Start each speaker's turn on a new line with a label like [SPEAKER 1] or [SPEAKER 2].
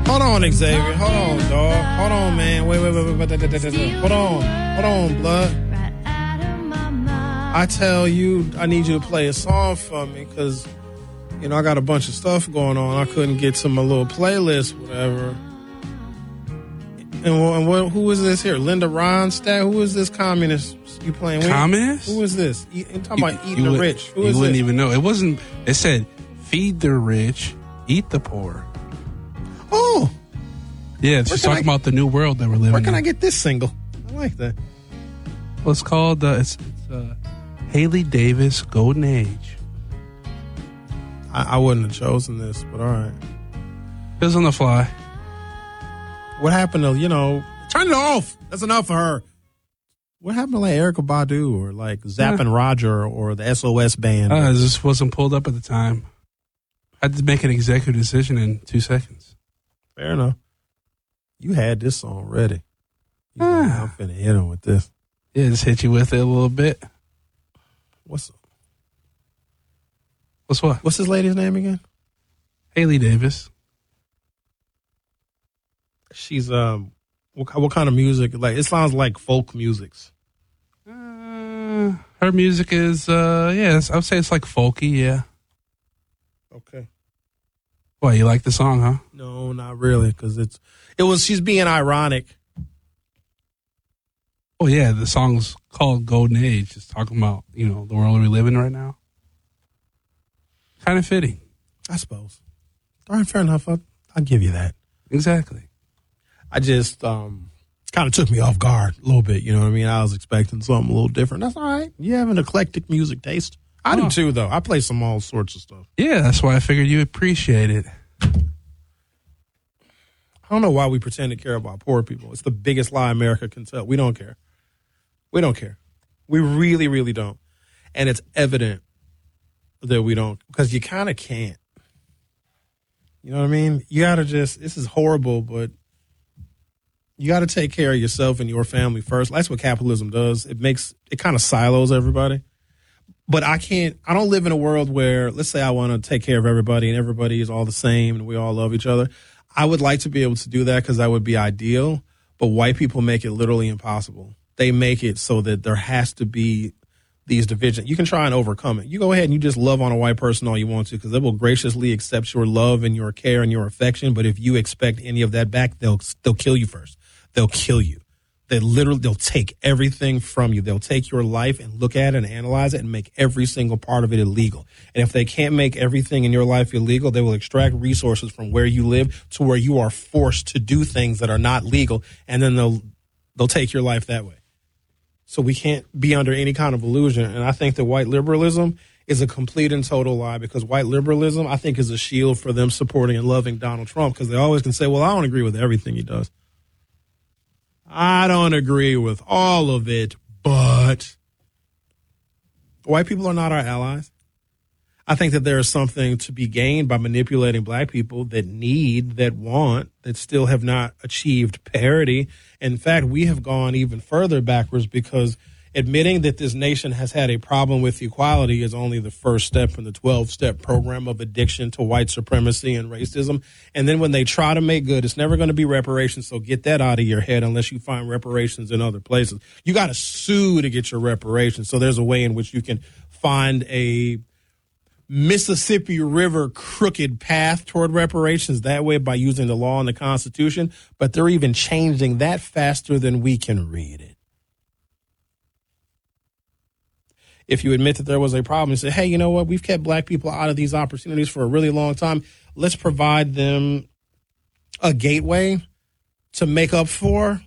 [SPEAKER 1] Hold on, Xavier. Hold on, dog. Hold on, man. Wait. Hold on, blood. I tell you, I need you to play a song for me because, I got a bunch of stuff going on. I couldn't get to my little playlist, whatever. And who is this here? Linda Ronstadt? Who is this communist you playing with?
[SPEAKER 2] Communist?
[SPEAKER 1] Who is this? I'm talking about eating the rich. Who is this?
[SPEAKER 2] You wouldn't even know. It wasn't. It said, feed the rich, eat the poor.
[SPEAKER 1] Oh.
[SPEAKER 2] Yeah, it's just talking about the new world that we're living in.
[SPEAKER 1] Where can I get this single? I like that.
[SPEAKER 2] Well, it's called, it's Haley Davis, Golden Age.
[SPEAKER 1] I wouldn't have chosen this, but all right.
[SPEAKER 2] It was on the fly.
[SPEAKER 1] What happened to, turn it off. That's enough for her. What happened to like Erykah Badu or like Zapp and Roger or the SOS band?
[SPEAKER 2] It just wasn't pulled up at the time. I had to make an executive decision in 2 seconds.
[SPEAKER 1] Fair enough. You had this song ready. I'm finna hit him with this.
[SPEAKER 2] Yeah, just hit you with it a little bit.
[SPEAKER 1] What's
[SPEAKER 2] what?
[SPEAKER 1] What's this lady's name again?
[SPEAKER 2] Haley Davis.
[SPEAKER 1] She's what kind of music? Like it sounds like folk musics.
[SPEAKER 2] Her music is I would say it's like folky, yeah.
[SPEAKER 1] Okay.
[SPEAKER 2] Well, you like the song, huh?
[SPEAKER 1] No, not really, because she's being ironic.
[SPEAKER 2] Oh yeah, the song's called Golden Age. It's talking about, the world we live in right now. Kind of fitting.
[SPEAKER 1] I suppose. All right, fair enough. I'll give you that.
[SPEAKER 2] Exactly.
[SPEAKER 1] I just kind of took me off guard a little bit, you know what I mean? I was expecting something a little different. That's all right. You have an eclectic music taste. I do too, though. I play some all sorts of stuff.
[SPEAKER 2] Yeah, that's why I figured you appreciate it.
[SPEAKER 1] I don't know why we pretend to care about poor people. It's the biggest lie America can tell. We don't care. We don't care. We really, really don't. And it's evident that we don't, because you kind of can't. You know what I mean? You got to this is horrible, but you got to take care of yourself and your family first. That's what capitalism does. It kind of silos everybody. But I don't live in a world where, let's say I want to take care of everybody and everybody is all the same and we all love each other. I would like to be able to do that because that would be ideal. But white people make it literally impossible. They make it so that there has to be these divisions. You can try and overcome it. You go ahead and you just love on a white person all you want to because they will graciously accept your love and your care and your affection. But if you expect any of that back, they'll kill you first. They'll kill you. They'll take everything from you. They'll take your life and look at it and analyze it and make every single part of it illegal. And if they can't make everything in your life illegal, they will extract resources from where you live to where you are forced to do things that are not legal. And then they'll take your life that way. So we can't be under any kind of illusion. And I think that white liberalism is a complete and total lie because white liberalism, I think, is a shield for them supporting and loving Donald Trump because they always can say, well, I don't agree with everything he does. I don't agree with all of it, but white people are not our allies. I think that there is something to be gained by manipulating black people that need, that want, that still have not achieved parity. In fact, we have gone even further backwards because admitting that this nation has had a problem with equality is only the first step in the 12-step program of addiction to white supremacy and racism. And then when they try to make good, it's never going to be reparations. So get that out of your head unless you find reparations in other places. You got to sue to get your reparations. So there's a way in which you can find a Mississippi River crooked path toward reparations that way by using the law and the Constitution. But they're even changing that faster than we can read it. If you admit that there was a problem and say, hey, you know what, we've kept black people out of these opportunities for a really long time. Let's provide them a gateway to make up for